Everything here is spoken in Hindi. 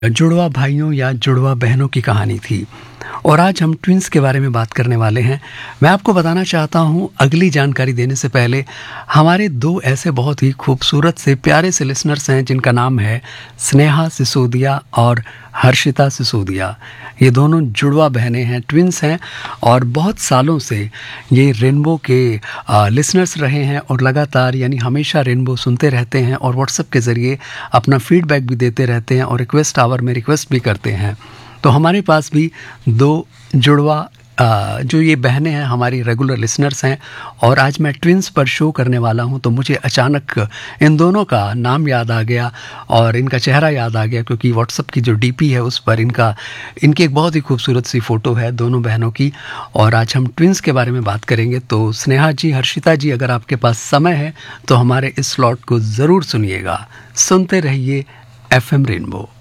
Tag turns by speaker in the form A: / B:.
A: जुड़वा भाइयों या जुड़वा बहनों की कहानी थी। और आज हम ट्विन्स के बारे में बात करने वाले हैं। मैं आपको बताना चाहता हूँ अगली जानकारी देने से पहले, हमारे दो ऐसे बहुत ही खूबसूरत से प्यारे से लिसनर्स हैं जिनका नाम है स्नेहा सिसोदिया और हर्षिता सिसोदिया। ये दोनों जुड़वा बहनें हैं, ट्विन्स हैं, और बहुत सालों से ये रेनबो के लिसनर्स रहे हैं और लगातार यानी हमेशा रेनबो सुनते रहते हैं और व्हाट्सएप के ज़रिए अपना फीडबैक भी देते रहते हैं और रिक्वेस्ट आवर में रिक्वेस्ट भी करते हैं। तो हमारे पास भी दो जुड़वा जो ये बहनें हैं हमारी रेगुलर लिसनर्स हैं, और आज मैं ट्विन्स पर शो करने वाला हूं तो मुझे अचानक इन दोनों का नाम याद आ गया और इनका चेहरा याद आ गया, क्योंकि व्हाट्सएप की जो डीपी है उस पर इनकी एक बहुत ही खूबसूरत सी फ़ोटो है दोनों बहनों की। और आज हम ट्विन्स के बारे में बात करेंगे। तो स्नेहा जी, हर्षिता जी, अगर आपके पास समय है तो हमारे इस स्लॉट को ज़रूर सुनिएगा। सुनते रहिए FM रेनबो।